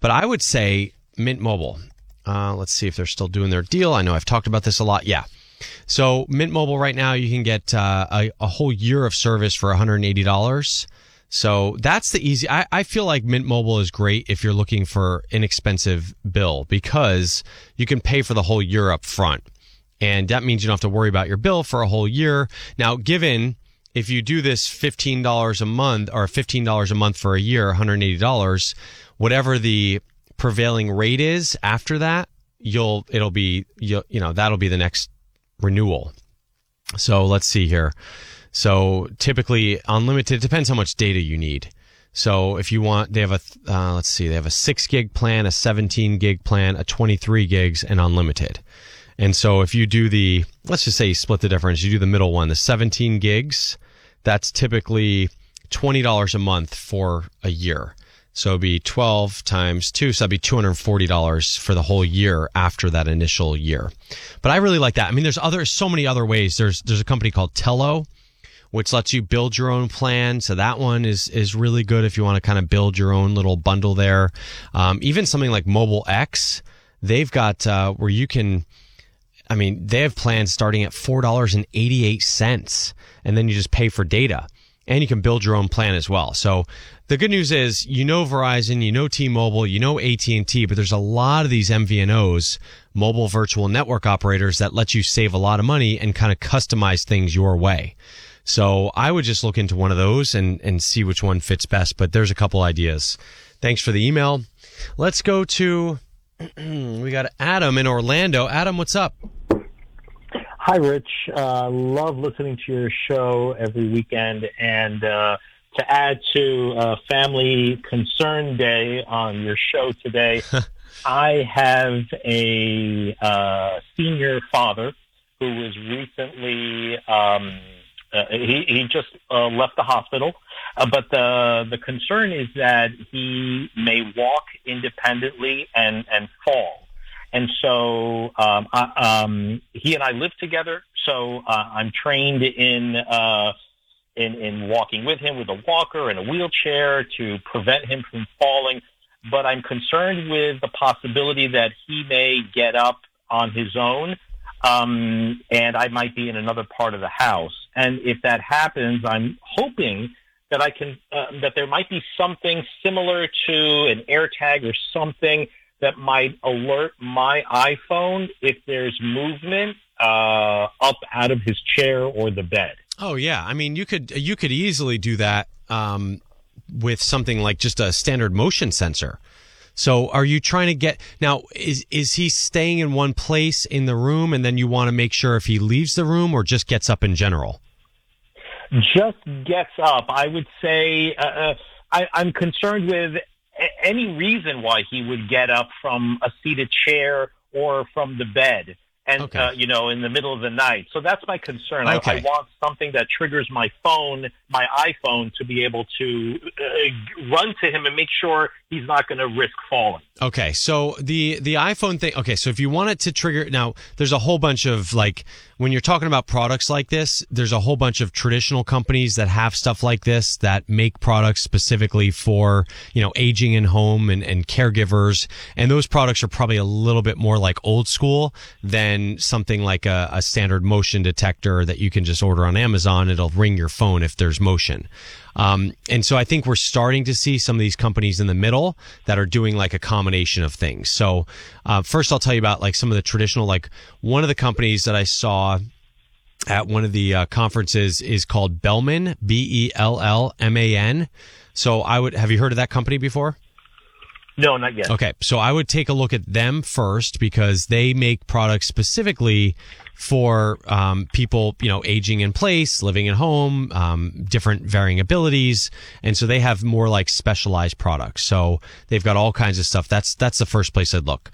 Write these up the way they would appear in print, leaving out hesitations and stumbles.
But I would say Mint Mobile. Let's see if they're still doing their deal. I know I've talked about this a lot. Yeah. So Mint Mobile right now, you can get a whole year of service for $180. So that's the easy. I feel like Mint Mobile is great if you're looking for inexpensive bill because you can pay for the whole year up front. And that means you don't have to worry about your bill for a whole year. Now, given if you do this $15 a month or $15 a month for a year, $180, whatever the prevailing rate is after that, that'll be the next renewal. So let's see here. So typically unlimited, depends how much data you need. So if you want, they have they have a 6 gig plan, a 17 gig plan, a 23 gigs, and unlimited. And so if you do let's just say you split the difference, you do the middle one, the 17 gigs, that's typically $20 a month for a year. So it'd be 12 times 2, so that'd be $240 for the whole year after that initial year. But I really like that. I mean, there's so many other ways. There's a company called Tello, which lets you build your own plan. So that one is really good if you want to kind of build your own little bundle there. Even something like Mobile X, they've got where you can, they have plans starting at $4.88, and then you just pay for data. And you can build your own plan as well. So the good news is, Verizon, T-Mobile, AT&T, but there's a lot of these MVNOs, mobile virtual network operators, that let you save a lot of money and kind of customize things your way. So I would just look into one of those and see which one fits best. But there's a couple ideas. Thanks for the email. Let's go to, we got Adam in Orlando. Adam, what's up? Hi, Rich. Love listening to your show every weekend. And to add to Family Concern Day on your show today, I have a senior father who was recently, he just left the hospital. But the concern is that he may walk independently and fall. And so he and I live together. So I'm trained in walking with him with a walker and a wheelchair to prevent him from falling. But I'm concerned with the possibility that he may get up on his own, and I might be in another part of the house. And if that happens, I'm hoping that that there might be something similar to an AirTag or something that might alert my iPhone if there's movement up out of his chair or the bed. Oh yeah, you could easily do that with something like just a standard motion sensor. So are you trying to get now? Is he staying in one place in the room, and then you want to make sure if he leaves the room or just gets up in general? Just gets up. I would say I'm concerned with any reason why he would get up from a seated chair or from the bed and, okay. In the middle of the night. So that's my concern. Okay. I want something that triggers my iPhone, to be able to run to him and make sure he's not going to risk falling. Okay. So the iPhone thing. Okay. So if you want it to trigger, now there's a whole bunch of when you're talking about products like this, there's a whole bunch of traditional companies that have stuff like this that make products specifically for, aging in home and caregivers. And those products are probably a little bit more like old school than something like a standard motion detector that you can just order on Amazon. It'll ring your phone if there's motion. And so I think we're starting to see some of these companies in the middle that are doing like a combination of things. So, first I'll tell you about some of the traditional, one of the companies that I saw at one of the conferences is called Bellman, Bellman. So have you heard of that company before? No, not yet. Okay. So I would take a look at them first because they make products specifically for people, aging in place, living at home, different varying abilities. And so they have more specialized products. So they've got all kinds of stuff. That's the first place I'd look.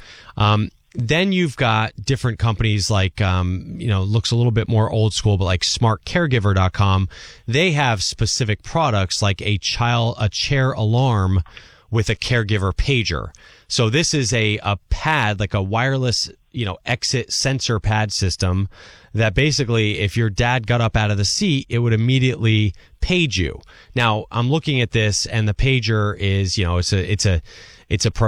Then you've got different companies looks a little bit more old school, but smartcaregiver.com. They have specific products like a chair alarm with a caregiver pager. So this is a pad, like a wireless, exit sensor pad system that basically, if your dad got up out of the seat, it would immediately page you. Now, I'm looking at this and the pager is, it's a